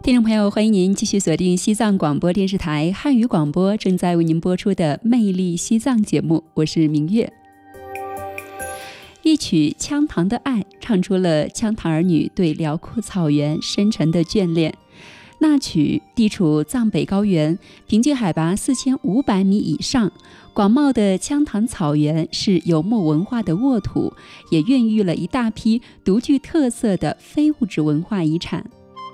听众朋友，欢迎您继续锁定西藏广播电视台汉语广播正在为您播出的《魅力西藏》节目，我是明月。一曲《羌塘的爱》唱出了羌塘儿女对辽阔草原深沉的眷恋。那曲地处藏北高原，平均海拔4500米以上，广袤的羌塘草原是游牧文化的沃土，也孕育了一大批独具特色的非物质文化遗产。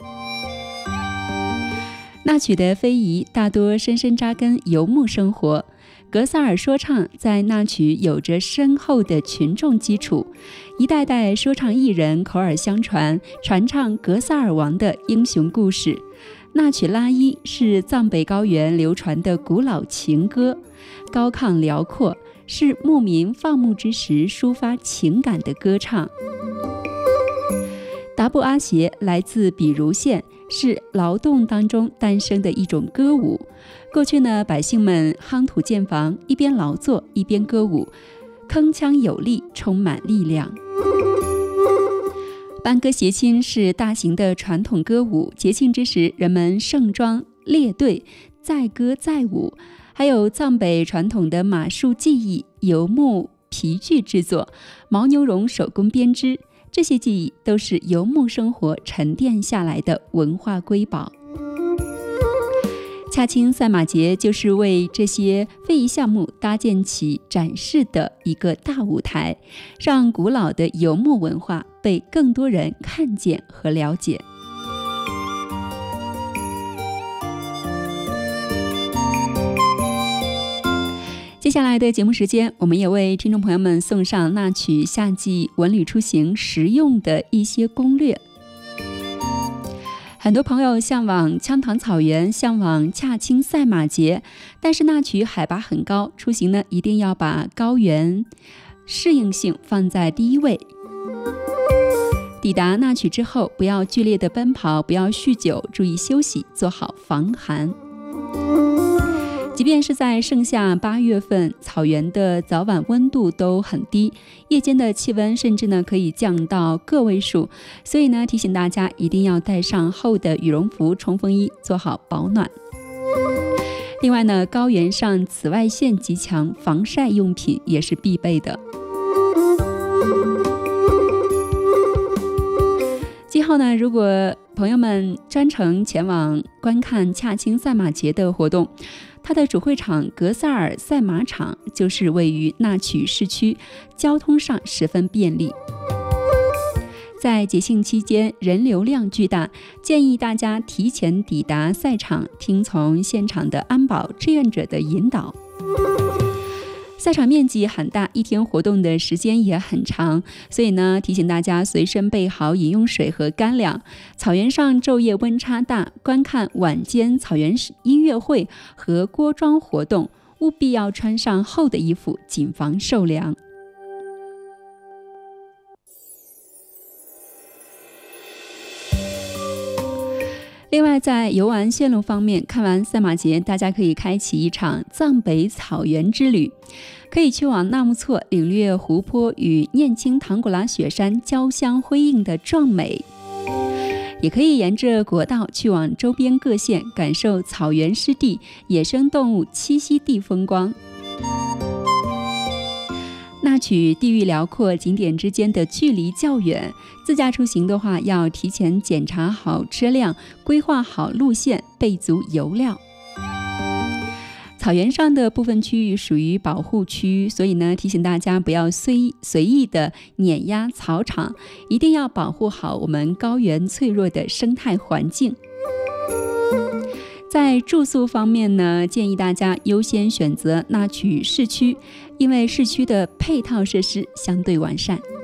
那曲的非遗大多深深扎根游牧生活，格萨尔说唱在那曲有着深厚的群众基础，一代代说唱艺人口耳相传，传唱格萨尔王的英雄故事。那曲拉伊是藏北高原流传的古老情歌，高亢辽阔，是牧民放牧之时抒发情感的歌唱。达布阿协来自比如县，是劳动当中诞生的一种歌舞。过去呢，百姓们夯土建房，一边劳作一边歌舞，铿锵有力，充满力量。班歌协亲是大型的传统歌舞，节庆之时，人们盛装列队，载歌载舞。还有藏北传统的马术技艺、游牧皮具制作、牦牛绒手工编织，这些技艺都是游牧生活沉淀下来的文化瑰宝。恰钦赛马节就是为这些非遗项目搭建起展示的一个大舞台，让古老的游牧文化被更多人看见和了解。接下来的节目时间，我们也为听众朋友们送上那曲夏季文旅出行实用的一些攻略。很多朋友向往羌塘草原，向往恰钦赛马节，但是那曲海拔很高，出行呢一定要把高原适应性放在第一位。抵达那曲之后，不要剧烈的奔跑，不要酗酒，注意休息，做好防寒。即便是在盛夏8月份，草原的早晚温度都很低，夜间的气温甚至呢可以降到个位数，所以呢提醒大家一定要带上厚的羽绒服、冲锋衣，做好保暖。另外呢，高原上紫外线极强，防晒用品也是必备的。今后呢，如果朋友们专程前往观看恰钦赛马节的活动，它的主会场格萨尔赛马场就是位于那曲市区，交通上十分便利。在节庆期间人流量巨大，建议大家提前抵达赛场，听从现场的安保志愿者的引导。赛场面积很大，一天活动的时间也很长，所以呢，提醒大家随身备好饮用水和干粮。草原上昼夜温差大，观看晚间草原音乐会和锅庄活动，务必要穿上厚的衣服，谨防受凉。另外，在游玩线路方面，看完赛马节，大家可以开启一场藏北草原之旅，可以去往纳木错，领略湖泊与念青唐古拉雪山交相辉映的壮美，也可以沿着国道去往周边各县，感受草原湿地、野生动物栖息地风光。那曲地域辽阔，景点之间的距离较远，自驾出行的话，要提前检查好车辆，规划好路线，备足油料。草原上的部分区域属于保护区，所以呢，提醒大家不要随意的碾压草场，一定要保护好我们高原脆弱的生态环境。在住宿方面呢，建议大家优先选择那曲市区，因为市区的配套设施相对完善。